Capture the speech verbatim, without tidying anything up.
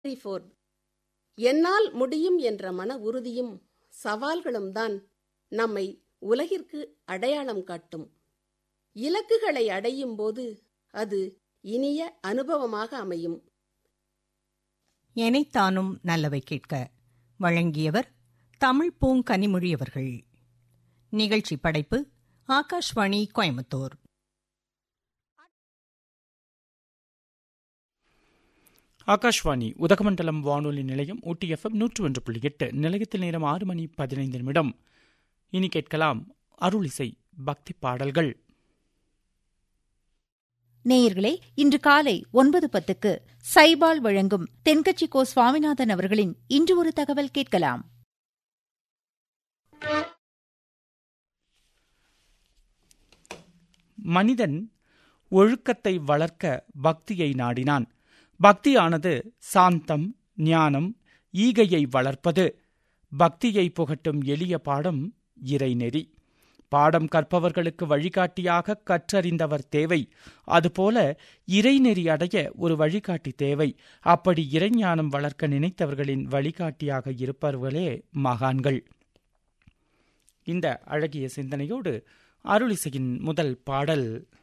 Fort. என்னால் முடியும் என்ற மன உறுதியும் சவால்களும் தான் நம்மை உலகிற்கு அடையாளம் காட்டும். இலக்குகளை அடையும் போது அது இனிய அனுபவமாக அமையும். எனைத்தானும் நல்லவை கேட்க வழங்கியவர் தமிழ் பூங்கனிமொழி அவர்கள். நிகழ்ச்சி படைப்பு ஆகாஷ்வாணி கோயம்புத்தூர். ஆகாஷ்வாணி உதகமண்டலம் வானொலி நிலையம் ஊட்டி எஃப்எம் நூற்று ஒன்று புள்ளி எட்டு. நிலையத்தில் நேரம் ஆறு மணி பதினைந்து நிமிடம். இனி கேட்கலாம் அருளிசை பக்தி பாடல்கள். நேயர்களே, இன்று காலை ஒன்பது பத்துக்கு சைபால் வழங்கும் தென்கட்சி கோ சுவாமிநாதன் அவர்களின் இன்று ஒரு தகவல் கேட்கலாம். மனிதன் ஒழுக்கத்தை வளர்க்க பக்தியை நாடினான். பக்தியானது சாந்தம், ஞானம், ஈகையை வளர்ப்பது. பக்தியை புகட்டும் எளிய பாடம் இறைநெறி. பாடம் கற்பவர்களுக்கு வழிகாட்டியாக கற்றறிந்தவர் தேவை. அதுபோல இறைநெறி அடைய ஒரு வழிகாட்டி தேவை. அப்படி இறைஞானம் வளர்க்க நினைத்தவர்களின் வழிகாட்டியாக இருப்பவர்களே மகான்கள். இந்த அழகிய சிந்தனையோடு அருளிசையின் முதல் பாடல்